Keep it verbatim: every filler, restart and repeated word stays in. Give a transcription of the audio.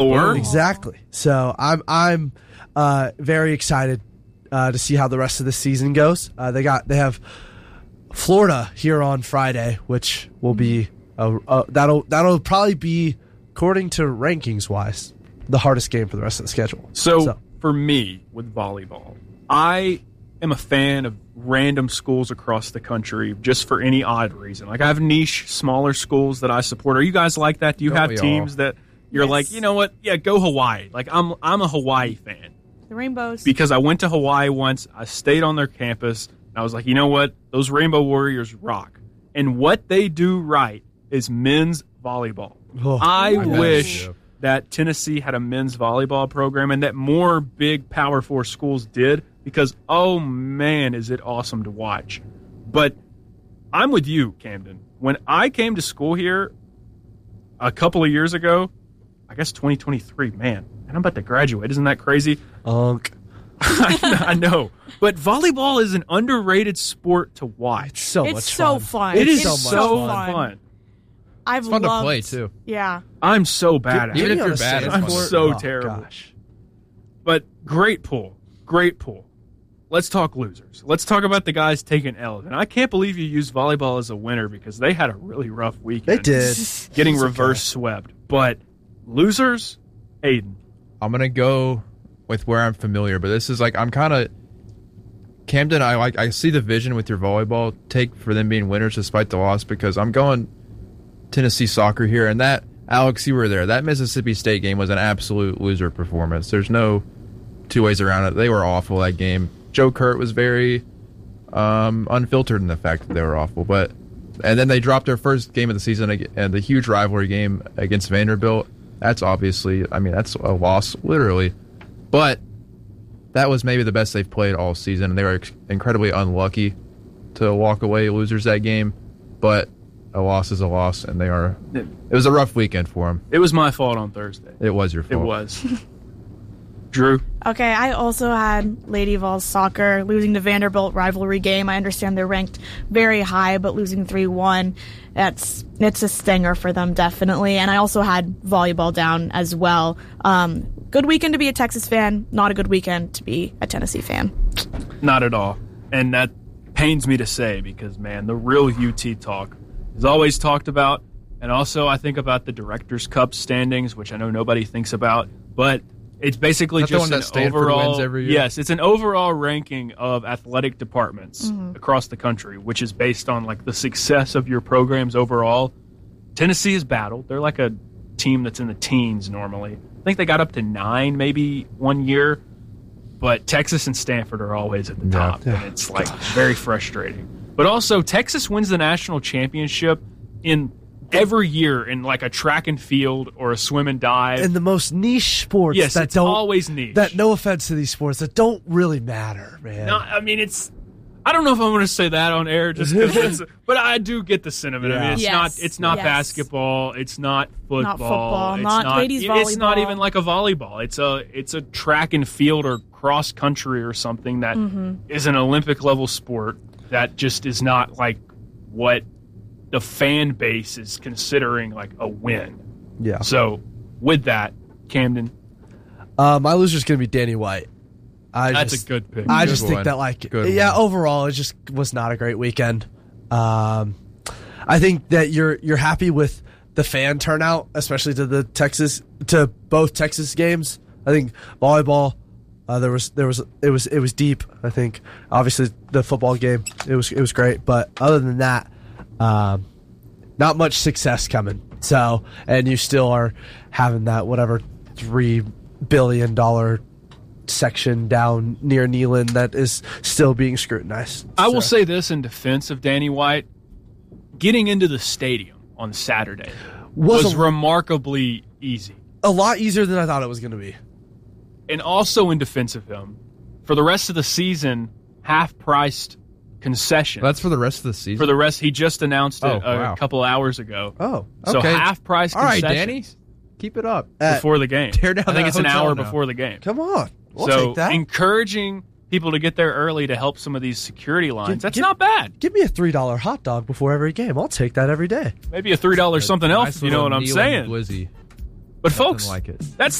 Or exactly. So I'm I'm uh, very excited uh, to see how the rest of the season goes. Uh, they got they have Florida here on Friday, which will be a, a, that'll that'll probably be, according to rankings wise, the hardest game for the rest of the schedule. So, so. for me with volleyball, I am a fan of random schools across the country just for any odd reason. Like I have niche, smaller schools that I support. Are you guys like that? Do you Don't have we teams all? that you're Yes. like, you know what? Yeah, go Hawaii. Like I'm I'm a Hawaii fan The Rainbows. because I went to Hawaii once. I stayed on their campus. And I was like, you know what? Those Rainbow Warriors rock. And what they do right is men's volleyball. Oh, I I bet wish they do. that Tennessee had a men's volleyball program and that more big Power Four schools did, because, oh, man, is it awesome to watch. But I'm with you, Camden. When I came to school here a couple of years ago, I guess twenty twenty-three, man, and I'm about to graduate. Isn't that crazy? Unk. I know. But volleyball is an underrated sport to watch. It's so it's much so fun. fun. It is It's so so much fun. fun. I've It's fun to loved, play, too. Yeah. I'm so bad at Even it. if you're bad, it's I'm fun. so Oh, terrible. Gosh. But great pool. Great pool. Let's talk losers. Let's talk about the guys taking L's. And I can't believe you used volleyball as a winner because they had a really rough They weekend. did. Getting It's okay. reverse swept. But losers, Aiden. I'm gonna go with where I'm familiar, but this is like I'm kind of Camden. I like I see the vision with your volleyball take for them being winners despite the loss, because I'm going Tennessee soccer here, and that Alex, you were there. That Mississippi State game was an absolute loser performance. There's no two ways around it. They were awful that game. Joe Kurt was very um, unfiltered in the fact that they were awful, but and then they dropped their first game of the season ag- and the huge rivalry game against Vanderbilt. That's obviously, I mean, that's a loss, literally. But that was maybe the best they've played all season, and they were ex- incredibly unlucky to walk away losers that game. But a loss is a loss, and they are. It was a rough weekend for them. It was my fault on Thursday. It was your It fault. was. Drew. Okay, I also had Lady Vols soccer losing the Vanderbilt rivalry game. I understand they're ranked very high, but losing three one, that's it's a stinger for them, definitely. And I also had volleyball down as well. Um, good weekend to be a Texas fan, not a good weekend to be a Tennessee fan. Not at all. And that pains me to say because, man, the real U T talk is always talked about. And also I think about the Directors' Cup standings, which I know nobody thinks about. But it's basically Is that the just one an that Stanford overall wins every year? Yes, it's an overall ranking of athletic departments across the country, which is based on like the success of your programs overall. Tennessee is battled. They're like a team that's in the teens normally. I think they got up to nine maybe one year. But Texas and Stanford are always at the Yeah. top, and it's like very frustrating. But also, Texas wins the national championship in every year in like a track and field or a swim and dive. And the most niche sports Yes, that it's don't always niche. That no offense to these sports that don't really matter, man. No, I mean it's. I don't know if I'm going to say that on air, just because it's. But I do get the sentiment. I mean, Yeah. it's Yes, not. It's not yes. basketball. It's not football. Not football, It's not ladies It's not volleyball. even like a volleyball. It's a. It's a track and field or cross country or something that is an Olympic level sport that just is not like what the fan base is considering like a win. Yeah. So with that, Camden, Uh, my loser's going to be Danny White. I that's just, a good pick. I Good just think one. that, like, Good yeah, one. overall, it just was not a great weekend. Um, I think that you're you're happy with the fan turnout, especially to the Texas to both Texas games. I think volleyball, uh, there was there was it was it was deep. I think obviously the football game it was it was great, but other than that, um, not much success coming. So, and you still are having that whatever three billion dollar section down near Neyland that is still being scrutinized. I will So- say this in defense of Danny White: getting into the stadium on Saturday Was was, a- remarkably easy. a lot easier than I thought it was going to be. And also in defense of him, for the rest of the season, half-priced concession. That's for the rest of the season. for the rest. He just announced it Oh, a wow. couple hours ago. Oh, So okay. half-price All right, concessions Danny, keep it up. Uh, before the game. tear down I think that it's an hotel hour now. before the game. come on, we'll so take that. encouraging people to get there early to help some of these security lines. Get- That's get- not bad. Give me a three dollar hot dog before every game. I'll take that every day. Maybe a three dollars something else. Nice if you know little what I'm Neyland saying? Glizzy. But Nothing folks, like it. that's